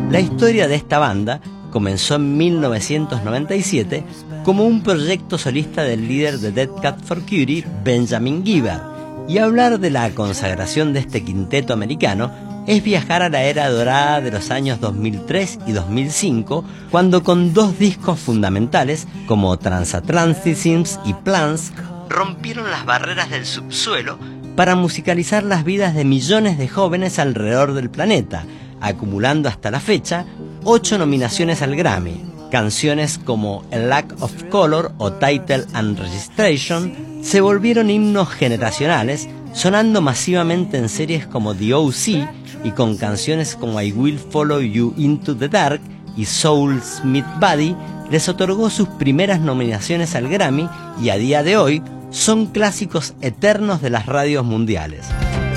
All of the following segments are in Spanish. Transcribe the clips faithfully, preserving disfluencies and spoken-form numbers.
La historia de esta banda comenzó en mil novecientos noventa y siete como un proyecto solista del líder de Dead Cat for Cutie, Benjamin Gibbard, y hablar de la consagración de este quinteto americano es viajar a la era dorada de los años dos mil tres y dos mil cinco, cuando con dos discos fundamentales como Transatlanticisms y Plans rompieron las barreras del subsuelo para musicalizar las vidas de millones de jóvenes alrededor del planeta, acumulando hasta la fecha ocho nominaciones al Grammy. Canciones como A Lack of Color o Title and Registration se volvieron himnos generacionales, sonando masivamente en series como The O C y con canciones como I Will Follow You Into the Dark y Soul Smith Buddy les otorgó sus primeras nominaciones al Grammy y a día de hoy son clásicos eternos de las radios mundiales.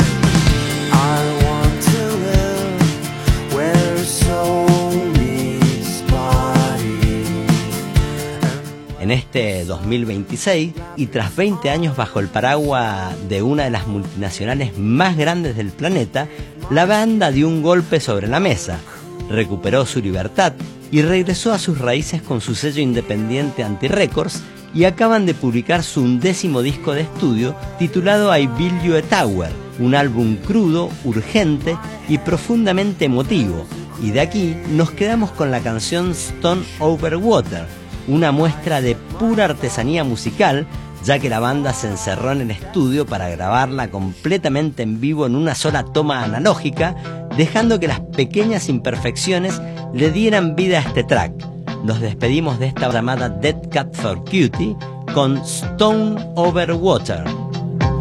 En este dos mil veintiséis, y tras veinte años bajo el paraguas de una de las multinacionales más grandes del planeta, la banda dio un golpe sobre la mesa, recuperó su libertad y regresó a sus raíces con su sello independiente Anti-Records, y acaban de publicar su undécimo disco de estudio titulado I Build You a Tower, un álbum crudo, urgente y profundamente emotivo. Y de aquí nos quedamos con la canción Stone Over Water, una muestra de pura artesanía musical, ya que la banda se encerró en el estudio para grabarla completamente en vivo en una sola toma analógica, dejando que las pequeñas imperfecciones le dieran vida a este track. Nos despedimos de esta llamada Dead Cat for Cutie con Stone Over Water.